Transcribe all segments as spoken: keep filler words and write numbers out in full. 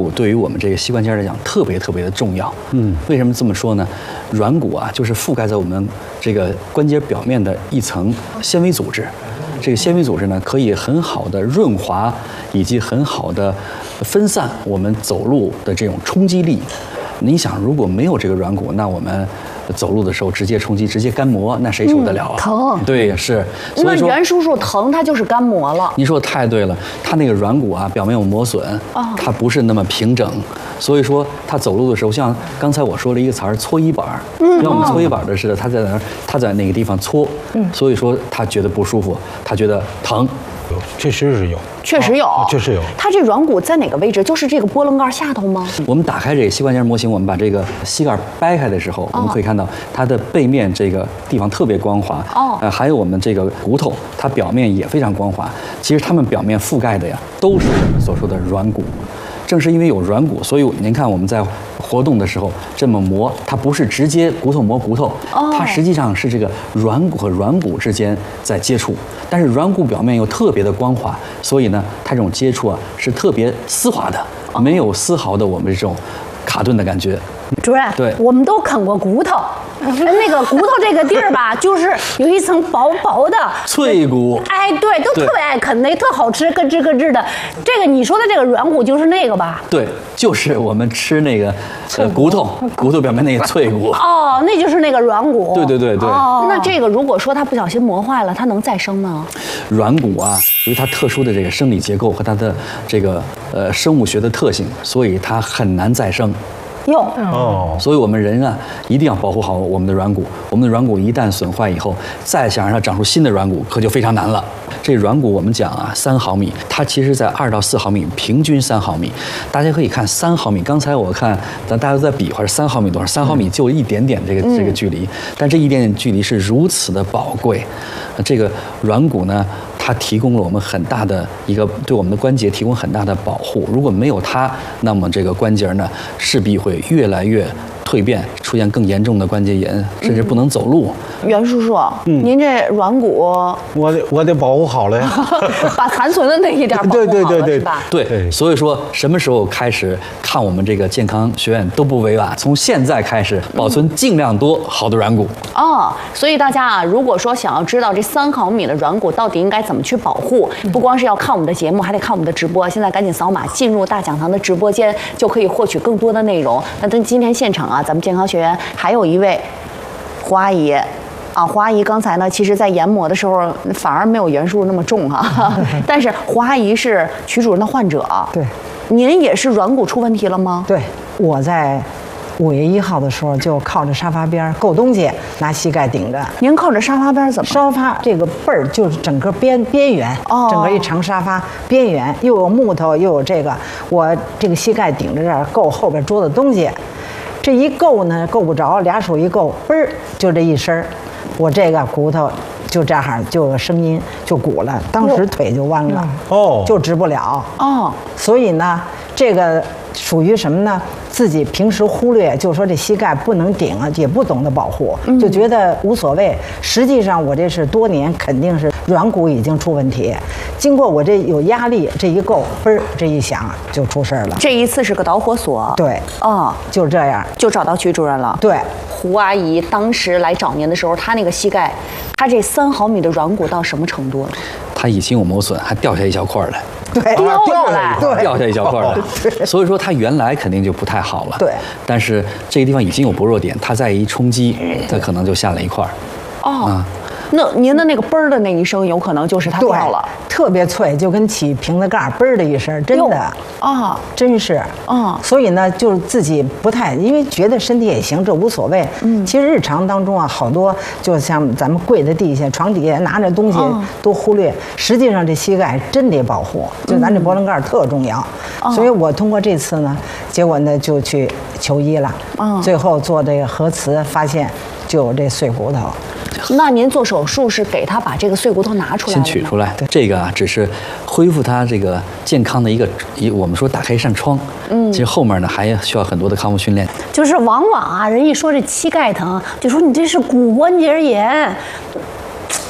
骨对于我们这个膝关节来讲特别特别的重要。嗯，为什么这么说呢？软骨啊，就是覆盖在我们这个关节表面的一层纤维组织。这个纤维组织呢，可以很好的润滑，以及很好的分散我们走路的这种冲击力。你想，如果没有这个软骨，那我们走路的时候直接冲击，直接干磨，那谁受得了啊？ 嗯、疼。 对，是。所以说， 那袁叔叔疼，他就是干磨了。 你说的太对了，他那个软骨啊，表面有磨损，哦、它不是那么平整，所以说他走路的时候，像刚才我说了一个词儿，搓衣板儿，嗯，像我们搓衣板的似的，他在那儿，他在那个地方搓，嗯，所以说他觉得不舒服，他觉得疼。 确实是有， 确实有， 啊、确实有。 它这软骨在哪个位置？就是这个波棱盖下头吗？ 我们打开这个膝关节模型，我们把这个膝盖掰开的时候，哦、我们可以看到它的背面这个地方特别光滑。哦，呃，还有我们这个骨头，它表面也非常光滑。其实它们表面覆盖的呀，都是我们所说的软骨。正是因为有软骨，所以您看我们在活动的时候这么磨，它不是直接骨头磨骨头，哦、它实际上是这个软骨和软骨之间在接触。但是软骨表面又特别的光滑，所以呢，它这种接触啊是特别丝滑的，哦、没有丝毫的我们这种卡顿的感觉。 主任， 对， 我们都啃过骨头，那个骨头这个地儿吧，就是有一层薄薄的脆骨。 哎，对，都特别爱啃，那特好吃，咯吱咯吱的。这个你说的这个软骨就是那个吧？ 对，就是我们吃那个呃骨头，骨头表面那个脆骨。 哦，那就是那个软骨。 对对对对。 哦，那这个如果说它不小心磨坏了，它能再生吗？ 软骨啊，由于它特殊的这个生理结构和它的这个呃生物学的特性，所以它很难再生。 哟哦，所以我们人啊，一定要保护好我们的软骨。我们的软骨一旦损坏以后，再想让它长出新的软骨，可就非常难了。这软骨我们讲啊，三毫米，它其实在二到四毫米，平均三毫米。大家可以看三毫米，刚才我看咱大家都在比划三毫米多少，三毫米就一点点这个、嗯、这个距离，但这一点点距离是如此的宝贵。这个软骨呢，它提供了我们很大的一个对我们的关节提供很大的保护。如果没有它，那么这个关节呢势必会越来越蜕变，出现更严重的关节炎，甚至不能走路。 袁叔叔，嗯、您这软骨， 我得我得保护好了呀， 把残存的那一点保护好了， 对对对对是吧？ 对，对所以说什么时候开始看我们这个健康学院都不委婉，从现在开始保存尽量多好的软骨。 嗯、哦，所以大家啊，如果说想要知道这三毫米的软骨到底应该怎么去保护，不光是要看我们的节目，还得看我们的直播。现在赶紧扫码进入大讲堂的直播间，就可以获取更多的内容。那在今天现场啊，咱们健康学院还有一位胡阿姨。啊，胡阿姨刚才呢，其实在研磨的时候反而没有袁叔叔那么重啊。但是胡阿姨是曲主任的患者， 对， 您也是软骨出问题了吗？ 对，我在五月一号的时候就靠着沙发边够东西，拿膝盖顶着。 您靠着沙发边怎么？ 沙发这个背儿就是整个边边缘，哦，整个一长沙发边缘又有木头又有这个，我这个膝盖顶着这儿够后边桌子东西，这一够呢够不着，俩手一够，嘣儿就这一声。我这个骨头就这样就有声音就鼓了，当时腿就弯了，哦，就直不了，哦，所以呢，这个属于什么呢？自己平时忽略，就说这膝盖不能顶啊，也不懂得保护，就觉得无所谓。实际上我这是多年肯定是软骨已经出问题，经过我这有压力，这一够，嘣儿这一响就出事了。 这一次是个导火索， 对， 哦， 就这样就找到曲主任了。 对。 胡阿姨当时来找您的时候，她那个膝盖，她这三毫米的软骨到什么程度了？ 她已经有磨损，还掉下一小块来。 对， 掉下来， 掉下一小块来。所以说她原来肯定就不太好了。 对。 但是这个地方已经有薄弱点，它再一冲击，它可能就下了一块。 哦。啊。那您的那个嘣儿的那一声，有可能就是它掉了， 特别脆，就跟起瓶子盖嘣儿的一声，真的啊， 真是啊。所以呢，就是自己不太，因为觉得身体也行，这无所谓。嗯，其实日常当中啊，好多就像咱们跪在地下、床底下拿着东西都忽略，实际上这膝盖真得保护，就咱这波棱盖特重要。所以我通过这次呢，结果呢就去求医了，最后做这个核磁，发现就有这碎骨头。 那您做手术是给他把这个碎骨头拿出来， 先取出来。这个啊，只是恢复他这个健康的一个一，我们说打开一扇窗。嗯，其实后面呢还需要很多的康复训练。 就是往往啊，人一说这膝盖疼，就说你这是骨关节炎。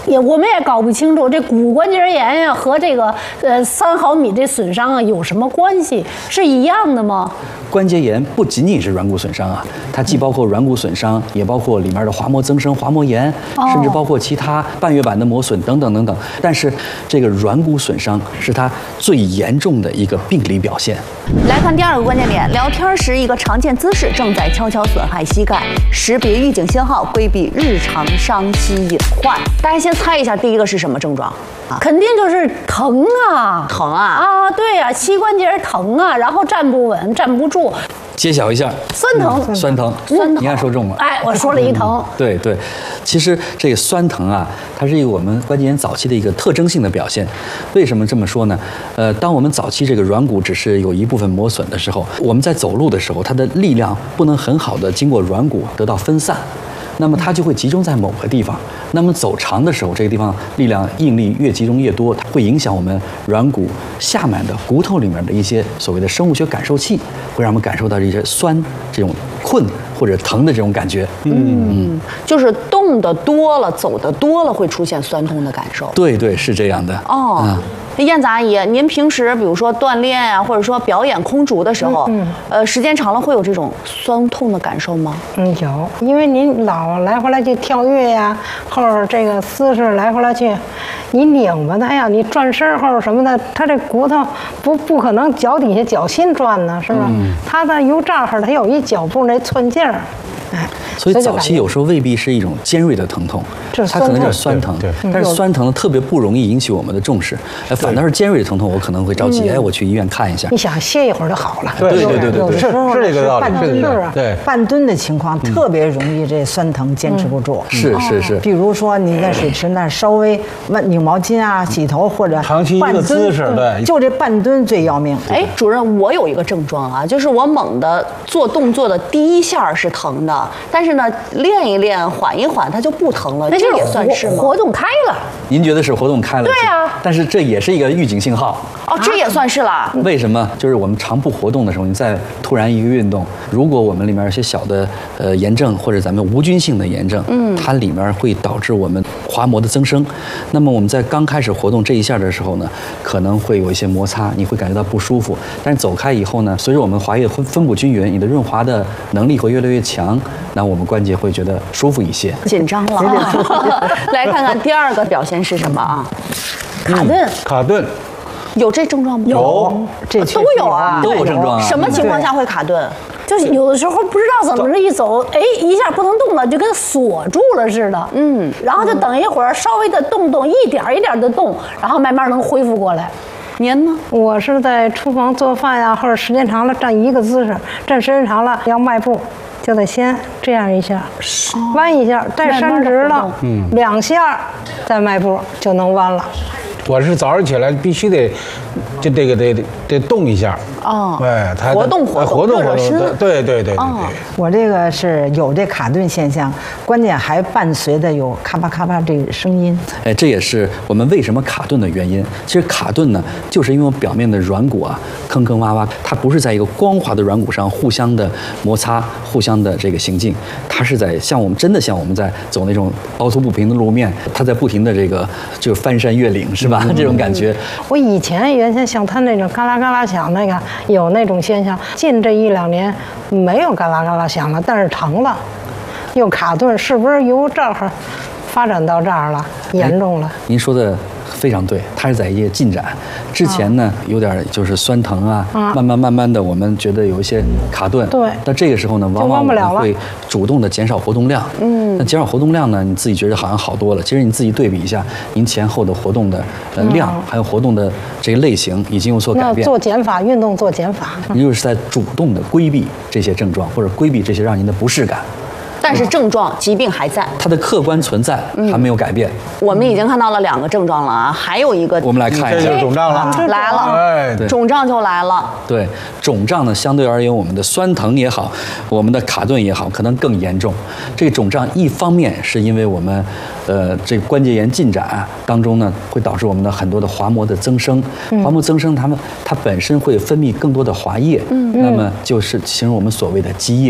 也我们也搞不清楚这骨关节炎呀和这个呃三毫米这损伤啊有什么关系？是一样的吗？ 关节炎不仅仅是软骨损伤啊，它既包括软骨损伤，也包括里面的滑膜增生、滑膜炎， 哦甚至包括其他半月板的磨损等等等等。但是这个软骨损伤是它最严重的一个病理表现。 来看第二个关键点，聊天时一个常见姿势正在悄悄损害膝盖，识别预警信号，规避日常伤膝隐患。大家先猜一下，第一个是什么症状？啊， 肯定就是疼啊， 疼啊！ 啊，对呀、啊，膝关节疼啊，然后站不稳，站不住， 揭晓一下， 酸疼， 嗯、酸疼， 酸疼， 你看说中了。 哎，我说了一疼。 嗯、对对，其实这个酸疼啊，它是一个我们关节炎早期的一个特征性的表现。为什么这么说呢？呃，当我们早期这个软骨只是有一部分磨损的时候，我们在走路的时候，它的力量不能很好的经过软骨得到分散。那么它就会集中在某个地方。那么走长的时候，这个地方力量应力越集中越多，它会影响我们软骨下面的骨头里面的一些所谓的生物学感受器，会让我们感受到这些酸、这种困或者疼的这种感觉。 嗯，就是动得多了，走得多了，会出现酸痛的感受。 对对，是这样的。 哦。嗯，燕子阿姨，您平时比如说锻炼啊，或者说表演空竹的时候，嗯，呃，时间长了会有这种酸痛的感受吗？ 嗯，有，因为您老来回来去跳跃呀，或者这个姿势来回来去，你拧巴它呀，你转身或者什么的，它这骨头不不可能脚底下脚心转呢，是吧？嗯、它的有这儿它有一脚步那寸劲儿。哎， 所以早期有时候未必是一种尖锐的疼痛，它可能就是酸疼，但是酸疼特别不容易引起我们的重视，哎，反倒是尖锐的疼痛，我可能会着急，哎，我去医院看一下。 你想歇一会儿就好了。 对对对对， 是是这个道理， 半蹲儿啊， 对， 半蹲的情况特别容易这酸疼坚持不住。 是是是， 比如说你在水池那稍微拧毛巾啊、洗头或者长期一个姿势，对， 就这半蹲最要命。 哎，主任，我有一个症状啊，就是我猛地做动作的第一下是疼的，但是呢。练一练，缓一缓，它就不疼了。 那这也算是吗？ 活动开了。 您觉得是活动开了？ 对啊。 但是这也是一个预警信号。 哦，这也算是啦。 为什么？就是我们常不活动的时候，你再突然一个运动，如果我们里面有些小的呃炎症或者咱们无菌性的炎症，嗯，它里面会导致我们滑膜的增生。那么我们在刚开始活动这一下的时候呢，可能会有一些摩擦，你会感觉到不舒服。但是走开以后呢，随着我们滑液分分布均匀，你的润滑的能力会越来越强，那我们关节会觉得舒服一些。 紧张了啊！来看看第二个表现是什么啊？ 卡顿， 卡顿， 有这症状吗？ 有， 这都有啊， 都有症状啊。 什么情况下会卡顿？ 就是有的时候不知道怎么着一走，哎，一下不能动了，就跟锁住了似的。嗯，然后就等一会儿，稍微的动动，一点一点的动，然后慢慢能恢复过来。 您呢？ 我是在厨房做饭呀，或者时间长了站一个姿势，站时间长了要迈步。就得先这样一下，弯一下，再伸直了，嗯，两下，再迈步就能弯了。 我是早上起来必须得，就这个得得动一下。 哦， 哎，它活动活动， 活动活动，对对对对对。 我这个是有这卡顿现象，关键还伴随的有咔吧咔吧这个声音。 哎，这也是我们为什么卡顿的原因。其实卡顿呢，就是因为我们表面的软骨啊坑坑洼洼，它不是在一个光滑的软骨上互相的摩擦、互相的这个行进，它是在像我们真的像我们在走那种凹凸不平的路面，它在不停的这个就翻山越岭，是吧？嗯、这种感觉。 我以前原先像他那种嘎啦嘎啦响那个有那种现象，近这一两年没有嘎啦嘎啦响了，但是疼了，又卡顿，是不是由这儿发展到这儿了，严重了？ 您说的非常对，它是在一个进展。之前呢，有点就是酸疼啊，慢慢慢慢的，我们觉得有一些卡顿。 对。 那这个时候呢，往往我们会主动的减少活动量。嗯。那减少活动量呢，你自己觉得好像好多了，其实你自己对比一下，您前后的活动的呃量，还有活动的这个类型已经有所改变。 那做减法，运动做减法。 您就是在主动的规避这些症状，或者规避这些让您的不适感。 但是症状、疾病还在， 它的客观存在还没有改变。 我们已经看到了两个症状了啊，还有一个， 我们来看一下， 这就是肿胀了， 来了， 哎， 对， 肿胀就来了。 对，肿胀呢，相对而言，我们的酸疼也好，我们的卡顿也好，可能更严重。这个肿胀一方面是因为我们，呃，这个关节炎进展当中呢，会导致我们的很多的滑膜的增生，滑膜增生，它们它本身会分泌更多的滑液，嗯，那么就是形成我们所谓的积液。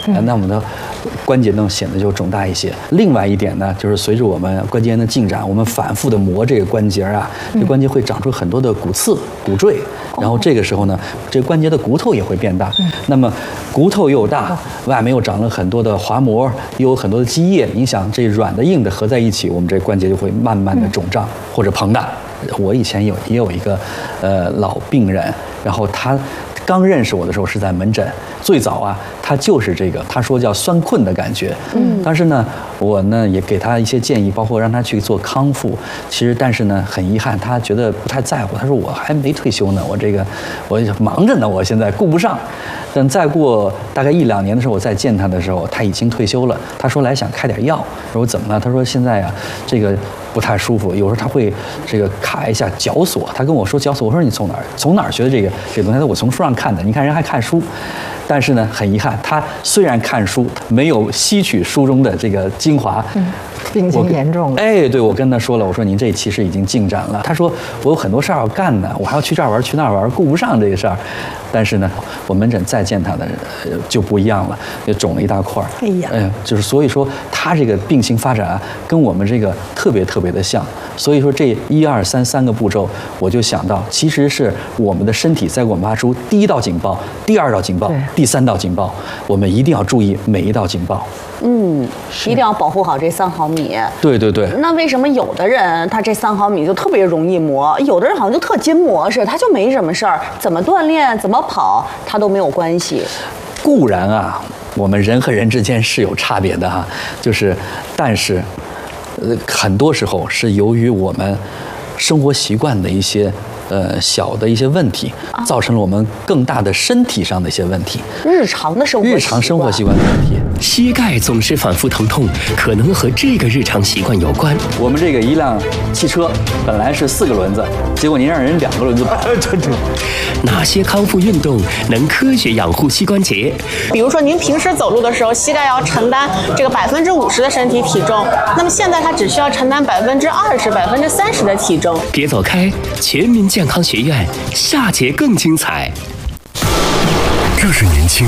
那我们的关节呢显得就肿大一些。另外一点呢，就是随着我们关节炎的进展，我们反复的磨这个关节啊，这关节会长出很多的骨刺、骨赘，然后这个时候呢，这关节的骨头也会变大。那么骨头又大，外面又长了很多的滑膜，又有很多的积液，你想这软的硬的合在一起，我们这关节就会慢慢的肿胀或者膨大。我以前有也有一个呃老病人，然后他刚认识我的时候是在门诊，最早啊他就是这个，他说叫酸困的感觉，嗯，但是呢我呢也给他一些建议，包括让他去做康复。其实但是呢很遗憾，他觉得不太在乎，他说我还没退休呢，我这个我忙着呢，我现在顾不上。等再过大概一两年的时候，我再见他的时候，他已经退休了。他说来想开点药，我说怎么了？他说现在啊这个不太舒服，有时候他会这个卡一下绞索。他跟我说绞索，我说你从哪儿从哪儿学的这个这个东西？他说我从书上看的。你看人还看书，但是呢很遗憾，他虽然看书，没有吸取书中的这个精华。嗯， 病情严重了。 哎，对，我跟他说了，我说您这其实已经进展了。他说我有很多事儿要干呢，我还要去这儿玩去那儿玩，顾不上这个事儿。但是呢，我门诊再见他的就不一样了，就肿了一大块儿。 哎呀， 哎，就是所以说他这个病情发展啊，跟我们这个特别特别的像。所以说这一二三三个步骤，我就想到，其实是我们的身体在给我们发出第一道警报、第二道警报、第三道警报，我们一定要注意每一道警报。 嗯，一定要保护好这三毫米。 对对对。 那为什么有的人他这三毫米就特别容易磨，有的人好像就特筋膜似的，他就没什么事儿，怎么锻炼、怎么跑，他都没有关系。 固然啊，我们人和人之间是有差别的哈，就是，但是，呃，很多时候是由于我们生活习惯的一些呃小的一些问题，造成了我们更大的身体上的一些问题。 日常的生活习惯， 日常生活习惯的问题。 膝盖总是反复疼痛，可能和这个日常习惯有关。 我们这个一辆汽车本来是四个轮子，结果您让人两个轮子跑。 哪些康复运动能科学养护膝关节？ 比如说您平时走路的时候，膝盖要承担这个百分之五十的身体体重，那么现在它只需要承担百分之二十、百分之三十的体重。 别走开，全民健康学院下节更精彩。 这是年轻，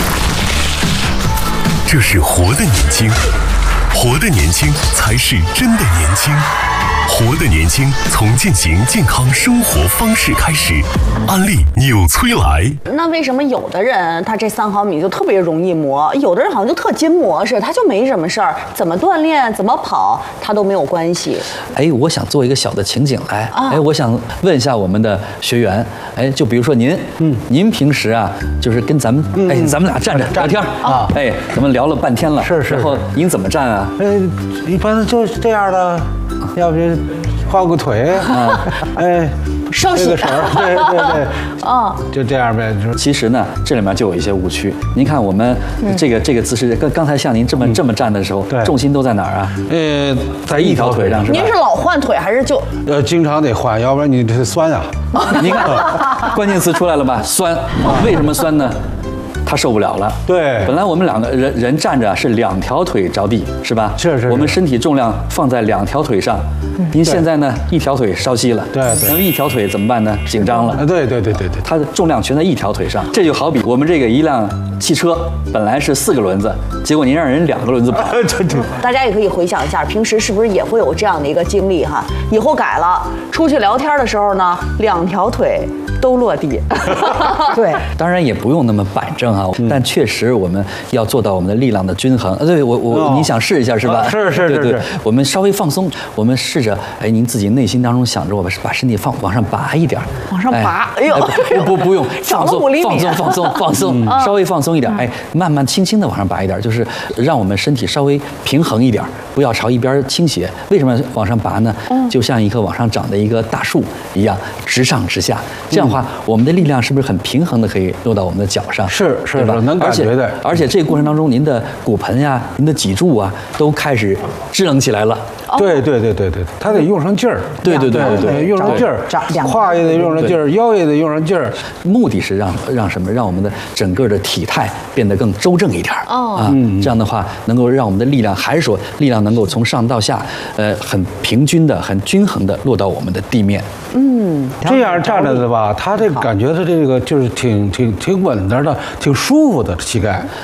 这是活的年轻，活的年轻才是真的年轻。活的年轻，从践行健康生活方式开始。安利纽崔莱。 那为什么有的人他这三毫米就特别容易磨，有的人好像就特筋膜似的，他就没什么事儿，怎么锻炼、怎么跑，他都没有关系。 哎，我想做一个小的情景来，啊、哎，我想问一下我们的学员，哎，就比如说您，嗯，您平时啊，就是跟咱们，嗯、哎，咱们俩站着聊天啊，哎，咱们聊了半天了， 是是， 然后您怎么站啊？ 呃，一般就是这样的，要不就画个腿啊，哎。 收起， 对对对， 哦， 就这样呗。 其实呢，这里面就有一些误区。您看我们这个、嗯、这个姿势，刚刚才像您这么、嗯、这么站的时候，重心都在哪儿啊？ 呃， 在一条腿上是吧？ 您是老换腿还是就？ 呃，经常得换，要不然你这酸啊。 您看，关键词出来了吧？酸，为什么酸呢？他受不了了。 对， 本来我们两个人人站着是两条腿着地，是吧？ 是 是, 是。 我们身体重量放在两条腿上，嗯、您现在呢一条腿稍息了， 对对。 然后一条腿怎么办呢？紧张了。 对对对对对。 它的重量全在一条腿上，这就好比我们这个一辆汽车本来是四个轮子，结果您让人两个轮子跑。 大家也可以回想一下，平时是不是也会有这样的一个经历哈？以后改了，出去聊天的时候呢，两条腿都落地。 对， 当然也不用那么板正啊，嗯、但确实我们要做到我们的力量的均衡。对我我、哦、你想试一下是吧？ 是是是， 对对，我们稍微放松，我们试着哎，您自己内心当中想着，我把把身体放往上拔一点， 往上拔，哎呦， 哎、不不不用放松放松放松放松，嗯、稍微放松一点，哎，慢慢轻轻的往上拔一点，就是让我们身体稍微平衡一点，不要朝一边倾斜。为什么往上拔呢？嗯、就像一棵往上长的一个大树一样，直上直下，这样的话，嗯、我们的力量是不是很平衡的可以落到我们的脚上？ 是是是，能感觉的。 而且这个过程当中，您的骨盆呀、您的脊柱啊，都开始支棱起来了。 对对对对对，他得用上劲儿。 对对对对对， 用上劲儿，胯也得用上劲儿，腰也得用上劲儿。 目的是让让什么？让我们的整个的体态变得更周正一点。哦，啊，这样的话能够让我们的力量，还是说力量能够从上到下，呃，很平均的、很均衡的落到我们的地面。 嗯， 这样站着的吧，他这感觉他这个就是挺挺挺稳当的，挺舒服的膝盖。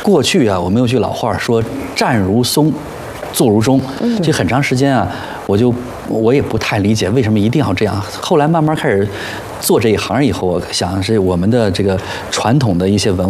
过去啊，我们有句老话说“站如松，坐如钟”，这很长时间啊，我就我也不太理解为什么一定要这样。后来慢慢开始做这一行以后，我想是我们的这个传统的一些文化。